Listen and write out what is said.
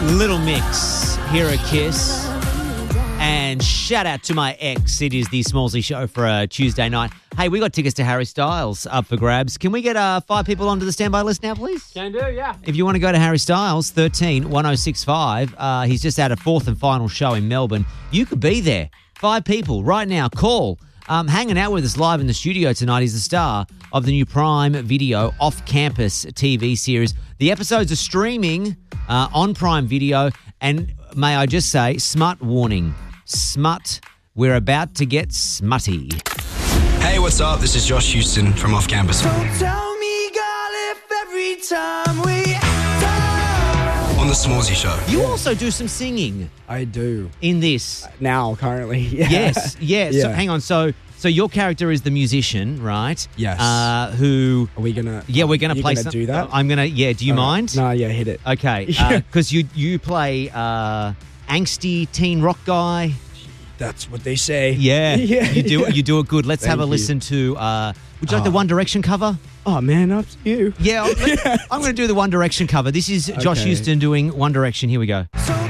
Little Mix, Hear a Kiss. And shout out to my ex. It is the Smallsy Show for a Tuesday night. Hey, we got tickets to Harry Styles up for grabs. Can we get 5 people onto the standby list now, please? Can do, yeah. If you want to go to Harry Styles, 13 1065. He's just had a 4th and final show in Melbourne. You could be there. 5 people right now. Call. Hanging out with us live in the studio tonight is the star of the new Prime Video off-campus TV series. The episodes are streaming on Prime Video. And may I just say, smut warning. Smut. We're about to get smutty. Hey, what's up? This is Josh Houston from Off Campus. Don't tell me, girl, if every time we On the Smallsy Show. You also do some singing I do. in this. Now, currently. Yeah. Yes, yes. So Yeah. hang on. So your character is the musician, right? Yes. Who? Are we going to... Yeah, we're going to you play. gonna do that? I'm going to. Yeah. Do you mind? No, yeah, hit it. Okay. Yeah. Because you play angsty teen rock guy. That's what they say. Yeah. Yeah. You do it good. Let's have a Thank you. listen to. Would you like the One Direction cover? Oh, man, up to you. Yeah. I'm going to do the One Direction cover. This is Josh Okay. Houston doing One Direction. Here we go. So